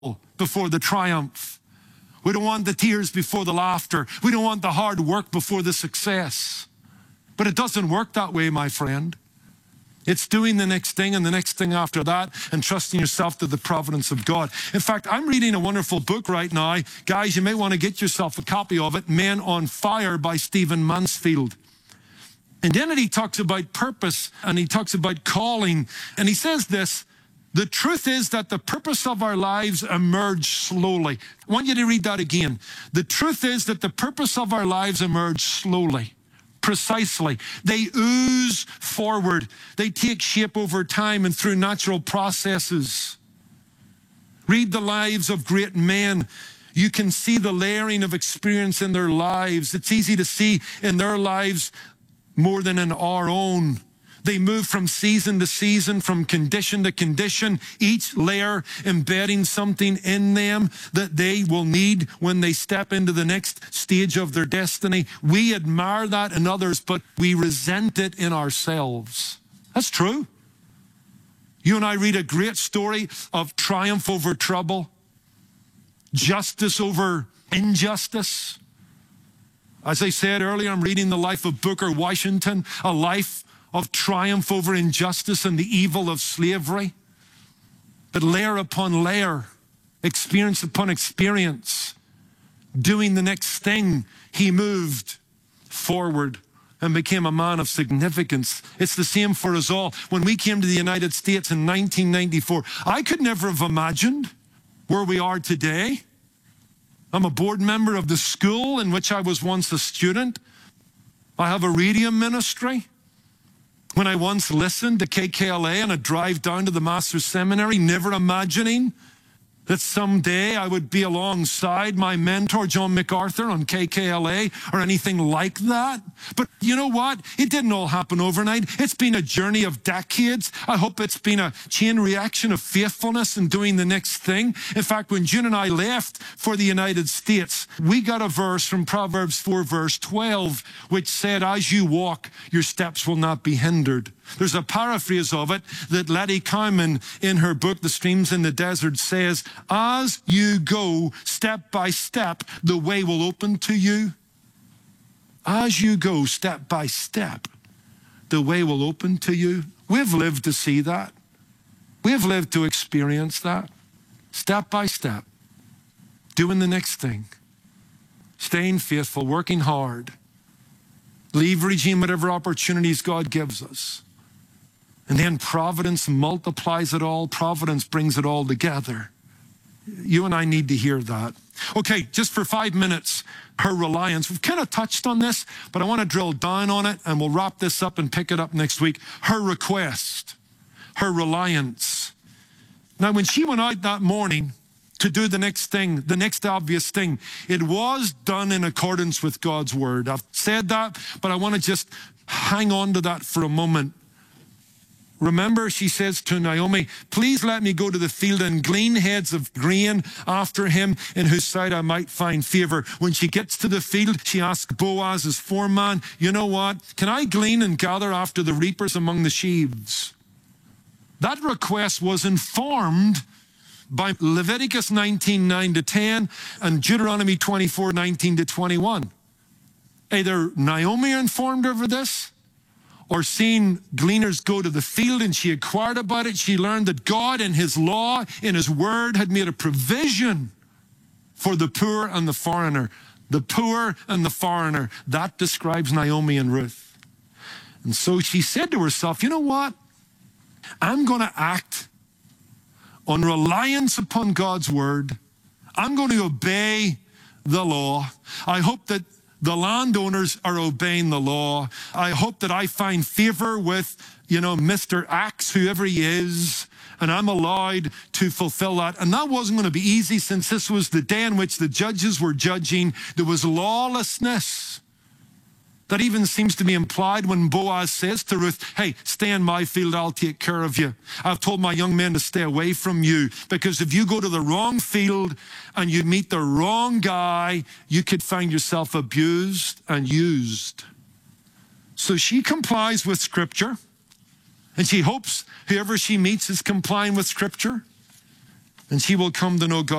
before the triumph. We don't want the tears before the laughter. We don't want the hard work before the success. But it doesn't work that way, my friend. It's doing the next thing and the next thing after that and trusting yourself to the providence of God. In fact, I'm reading a wonderful book right now. Guys, you may want to get yourself a copy of it, Men on Fire by Stephen Mansfield. And then he talks about purpose and he talks about calling. And he says this: the truth is that the purpose of our lives emerge slowly. I want you to read that again. The truth is that the purpose of our lives emerge slowly. Precisely. They ooze forward. They take shape over time and through natural processes. Read the lives of great men. You can see the layering of experience in their lives. It's easy to see in their lives more than in our own. They move from season to season, from condition to condition, each layer embedding something in them that they will need when they step into the next stage of their destiny. We admire that in others, but we resent it in ourselves. That's true. You and I read a great story of triumph over trouble, justice over injustice. As I said earlier, I'm reading the life of Booker Washington, a life of triumph over injustice and the evil of slavery. But layer upon layer, experience upon experience, doing the next thing, he moved forward and became a man of significance. It's the same for us all. When we came to the United States in 1994, I could never have imagined where we are today. I'm a board member of the school in which I was once a student. I have a radio ministry. When I once listened to KKLA on a drive down to the Master's Seminary, never imagining that someday I would be alongside my mentor, John MacArthur, on KKLA or anything like that. But you know what? It didn't all happen overnight. It's been a journey of decades. I hope it's been a chain reaction of faithfulness and doing the next thing. In fact, when June and I left for the United States, we got a verse from Proverbs 4, verse 12, which said, as you walk, your steps will not be hindered. There's a paraphrase of it that Letty Cowman, in her book, The Streams in the Desert, says, as you go step by step, the way will open to you. As you go step by step, the way will open to you. We've lived to see that. We've lived to experience that. Step by step, doing the next thing, staying faithful, working hard, leveraging whatever opportunities God gives us. And then providence multiplies it all. Providence brings it all together. You and I need to hear that. Okay, just for 5 minutes, her reliance. We've kind of touched on this, but I want to drill down on it, and we'll wrap this up and pick it up next week. Her request, her reliance. Now, when she went out that morning to do the next thing, the next obvious thing, it was done in accordance with God's word. I've said that, but I want to just hang on to that for a moment. Remember, she says to Naomi, please let me go to the field and glean heads of grain after him in whose sight I might find favor. When she gets to the field, she asks Boaz, his foreman, you know what? Can I glean and gather after the reapers among the sheaves? That request was informed by Leviticus 19, 9-10 and Deuteronomy 24, 19-21. Either Naomi informed her of this, or seeing gleaners go to the field and she inquired about it. She learned that God in his law, in his word, had made a provision for the poor and the foreigner. The poor and the foreigner. That describes Naomi and Ruth. And so she said to herself, you know what? I'm going to act on reliance upon God's word. I'm going to obey the law. I hope that the landowners are obeying the law. I hope that I find favor with, Mr. Axe, whoever he is, and I'm allowed to fulfill that. And that wasn't going to be easy, since this was the day in which the judges were judging. There was lawlessness. That even seems to be implied when Boaz says to Ruth, hey, stay in my field, I'll take care of you. I've told my young men to stay away from you, because if you go to the wrong field and you meet the wrong guy, you could find yourself abused and used. So she complies with Scripture, and she hopes whoever she meets is complying with Scripture. and she will come to know God.